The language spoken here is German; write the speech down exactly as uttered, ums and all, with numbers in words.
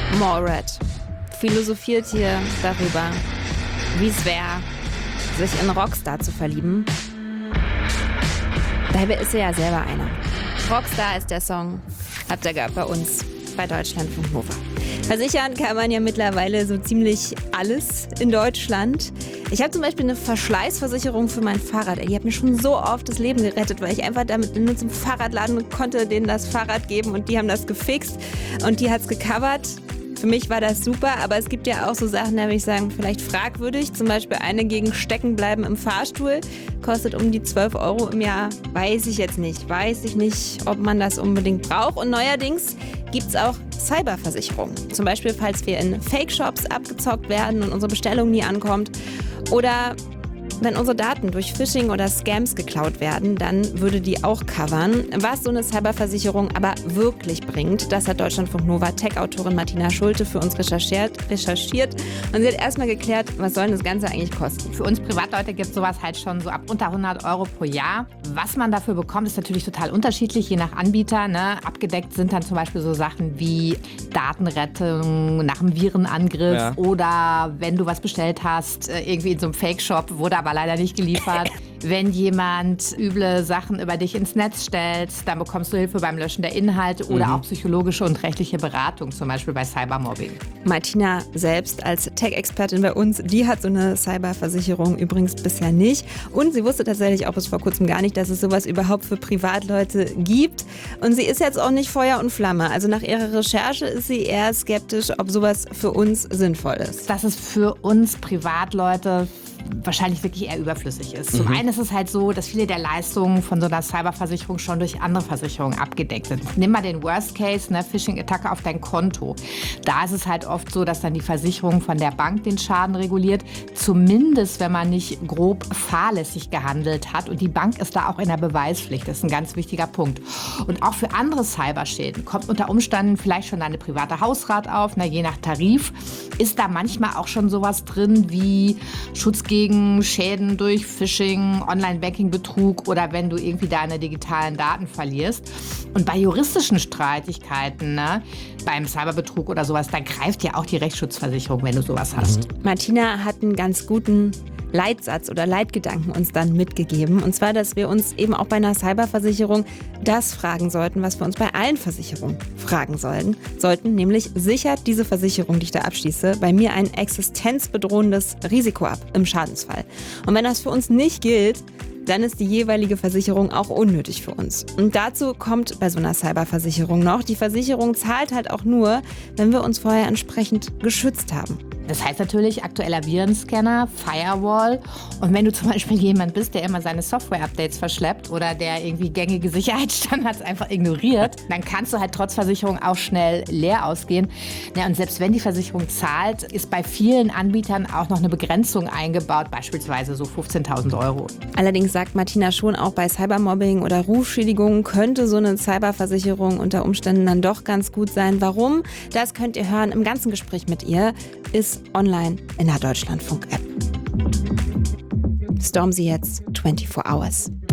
Mallred philosophiert hier darüber, wie es wäre, sich in Rockstar zu verlieben. Dabei ist er ja selber einer. Rockstar ist der Song, habt ihr gehört bei uns bei Deutschlandfunk Nova. Versichern kann man ja mittlerweile so ziemlich alles in Deutschland. Ich habe zum Beispiel eine Verschleißversicherung für mein Fahrrad. Die hat mir schon so oft das Leben gerettet, weil ich einfach damit nur zum Fahrradladen konnte, denen das Fahrrad geben und die haben das gefixt und die hat es gecovert. Für mich war das super, aber es gibt ja auch so Sachen, da würde ich sagen, vielleicht fragwürdig. Zum Beispiel eine gegen Steckenbleiben im Fahrstuhl. Kostet um die zwölf Euro im Jahr. Weiß ich jetzt nicht. Weiß ich nicht, ob man das unbedingt braucht. Und neuerdings gibt es auch Cyberversicherungen. Zum Beispiel, falls wir in Fake-Shops abgezockt werden und unsere Bestellung nie ankommt. Oder wenn unsere Daten durch Phishing oder Scams geklaut werden, dann würde die auch covern. Was so eine Cyberversicherung aber wirklich bringt, das hat Deutschlandfunk Nova Tech-Autorin Martina Schulte für uns recherchiert, recherchiert. Und sie hat erstmal geklärt, was soll das Ganze eigentlich kosten. Für uns Privatleute gibt es sowas halt schon so ab unter hundert Euro pro Jahr. Was man dafür bekommt, ist natürlich total unterschiedlich, je nach Anbieter. Ne? Abgedeckt sind dann zum Beispiel so Sachen wie Datenrettung nach einem Virenangriff ja. Oder wenn du was bestellt hast, irgendwie in so einem Fake-Shop, wurde aber leider nicht geliefert. Wenn jemand üble Sachen über dich ins Netz stellt, dann bekommst du Hilfe beim Löschen der Inhalte oder mhm. auch psychologische und rechtliche Beratung, zum Beispiel bei Cybermobbing. Martina selbst als Tech-Expertin bei uns, die hat so eine Cyberversicherung übrigens bisher nicht. Und sie wusste tatsächlich auch bis vor kurzem gar nicht, dass es sowas überhaupt für Privatleute gibt. Und sie ist jetzt auch nicht Feuer und Flamme. Also nach ihrer Recherche ist sie eher skeptisch, ob sowas für uns sinnvoll ist. Dass es für uns Privatleute wahrscheinlich wirklich eher überflüssig ist. Zum mhm. einen ist es halt so, dass viele der Leistungen von so einer Cyberversicherung schon durch andere Versicherungen abgedeckt sind. Nimm mal den Worst Case, ne, Phishing-Attacke auf dein Konto. Da ist es halt oft so, dass dann die Versicherung von der Bank den Schaden reguliert. Zumindest, wenn man nicht grob fahrlässig gehandelt hat. Und die Bank ist da auch in der Beweispflicht. Das ist ein ganz wichtiger Punkt. Und auch für andere Cyberschäden kommt unter Umständen vielleicht schon deine private Hausrat auf. Na, je nach Tarif ist da manchmal auch schon sowas drin wie Schutz gegen Schäden durch Phishing, Online-Banking-Betrug oder wenn du irgendwie deine digitalen Daten verlierst. Und bei juristischen Streitigkeiten, ne, beim Cyberbetrug oder sowas, dann greift ja auch die Rechtsschutzversicherung, wenn du sowas hast. Mhm. Martina hat einen ganz guten Leitsatz oder Leitgedanken uns dann mitgegeben. Und zwar, dass wir uns eben auch bei einer Cyberversicherung das fragen sollten, was wir uns bei allen Versicherungen fragen sollten. sollten nämlich, sichert diese Versicherung, die ich da abschließe, bei mir ein existenzbedrohendes Risiko ab im Schadensfall? Und wenn das für uns nicht gilt, dann ist die jeweilige Versicherung auch unnötig für uns. Und dazu kommt bei so einer Cyberversicherung noch, die Versicherung zahlt halt auch nur, wenn wir uns vorher entsprechend geschützt haben. Das heißt natürlich aktueller Virenscanner, Firewall. Und wenn du zum Beispiel jemand bist, der immer seine Software-Updates verschleppt oder der irgendwie gängige Sicherheitsstandards einfach ignoriert, dann kannst du halt trotz Versicherung auch schnell leer ausgehen. Ja, und selbst wenn die Versicherung zahlt, ist bei vielen Anbietern auch noch eine Begrenzung eingebaut, beispielsweise so fünfzehntausend Euro. Allerdings sagt Martina schon, auch bei Cybermobbing oder Rufschädigungen könnte so eine Cyberversicherung unter Umständen dann doch ganz gut sein. Warum? Das könnt ihr hören im ganzen Gespräch mit ihr. Ist online in der Deutschlandfunk-App. Storm sie jetzt vierundzwanzig Hours.